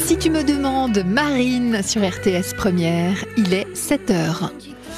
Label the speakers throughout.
Speaker 1: Si tu me demandes, Marine sur RTS Première, il est 7h.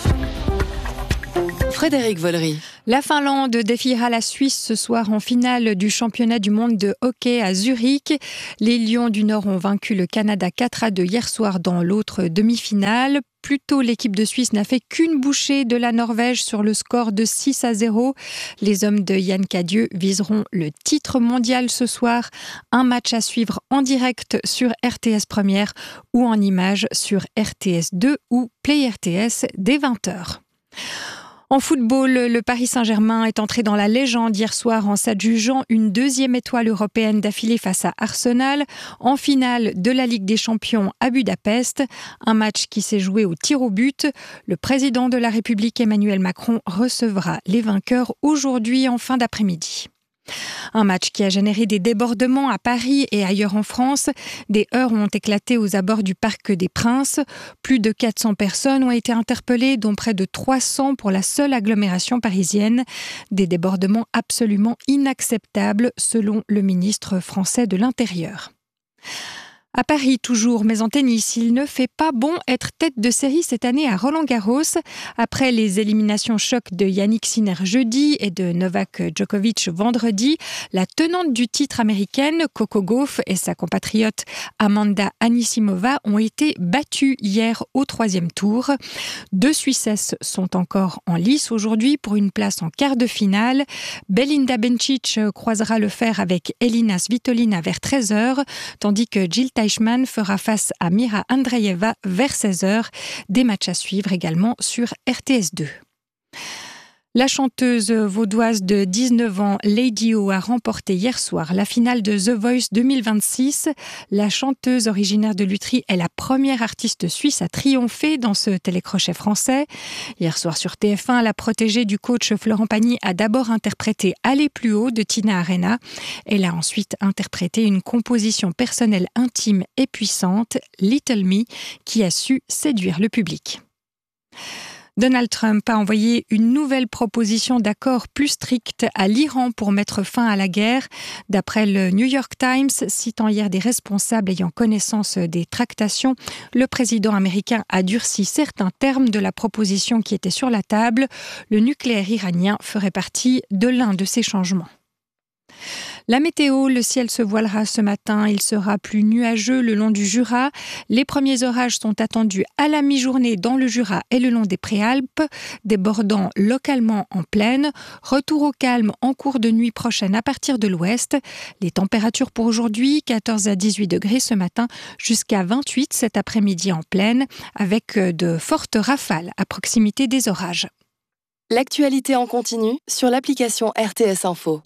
Speaker 2: Frédéric Vollery.
Speaker 3: La Finlande défiera la Suisse ce soir en finale du championnat du monde de hockey à Zurich. Les Lions du Nord ont vaincu le Canada 4-2 hier soir dans l'autre demi-finale. Plus tôt, l'équipe de Suisse n'a fait qu'une bouchée de la Norvège sur le score de 6-0. Les hommes de Yann Cadieux viseront le titre mondial ce soir. Un match à suivre en direct sur RTS Première ou en images sur RTS 2 ou Play RTS dès 20h. En football, le Paris Saint-Germain est entré dans la légende hier soir en s'adjugeant une deuxième étoile européenne d'affilée face à Arsenal en finale de la Ligue des Champions à Budapest. Un match qui s'est joué au tir au but. Le président de la République Emmanuel Macron recevra les vainqueurs aujourd'hui en fin d'après-midi. Un match qui a généré des débordements à Paris et ailleurs en France. Des heurts ont éclaté aux abords du Parc des Princes. Plus de 400 personnes ont été interpellées, dont près de 300 pour la seule agglomération parisienne. Des débordements absolument inacceptables, selon le ministre français de l'Intérieur. À Paris toujours, mais en tennis, il ne fait pas bon être tête de série cette année à Roland-Garros. Après les éliminations choc de Yannick Sinner jeudi et de Novak Djokovic vendredi, la tenante du titre américaine, Coco Gauff, et sa compatriote Amanda Anisimova ont été battues hier au 3e tour. 2 Suissesses sont encore en lice aujourd'hui pour une place en quart de finale. Belinda Bencic croisera le fer avec Elina Svitolina vers 13h, tandis que Jill Teichmann fera face à Mira Andreeva vers 16h. Des matchs à suivre également sur RTS 2. La chanteuse vaudoise de 19 ans, Lady O, a remporté hier soir la finale de The Voice 2026. La chanteuse originaire de Lutry est la première artiste suisse à triompher dans ce télécrochet français. Hier soir sur TF1, la protégée du coach Florent Pagny a d'abord interprété Aller plus haut de Tina Arena. Elle a ensuite interprété une composition personnelle intime et puissante, Little Me, qui a su séduire le public. Donald Trump a envoyé une nouvelle proposition d'accord plus stricte à l'Iran pour mettre fin à la guerre. D'après le New York Times, citant hier des responsables ayant connaissance des tractations, le président américain a durci certains termes de la proposition qui était sur la table. Le nucléaire iranien ferait partie de l'un de ces changements. La météo, le ciel se voilera ce matin, il sera plus nuageux le long du Jura. Les premiers orages sont attendus à la mi-journée dans le Jura et le long des Préalpes, débordant localement en plaine. Retour au calme en cours de nuit prochaine à partir de l'ouest. Les températures pour aujourd'hui, 14 à 18 degrés ce matin, jusqu'à 28 cet après-midi en plaine, avec de fortes rafales à proximité des orages.
Speaker 2: L'actualité en continu sur l'application RTS Info.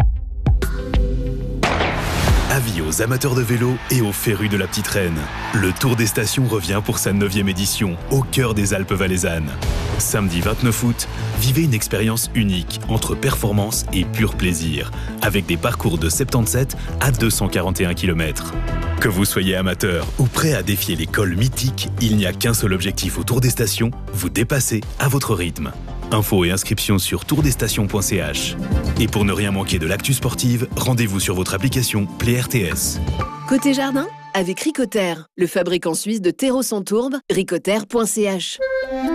Speaker 4: Avis aux amateurs de vélo et aux férus de la petite reine. Le Tour des Stations revient pour sa 9e édition, au cœur des Alpes valaisannes. Samedi 29 août, vivez une expérience unique entre performance et pur plaisir, avec des parcours de 77 à 241 km. Que vous soyez amateur ou prêt à défier les cols mythiques, il n'y a qu'un seul objectif au Tour des Stations, vous dépasser à votre rythme. Infos et inscriptions sur tourdesstations.ch. Et pour ne rien manquer de l'actu sportive, rendez-vous sur votre application Play RTS.
Speaker 5: Côté jardin, avec Ricoter, le fabricant suisse de terreaux sans tourbe, ricoter.ch.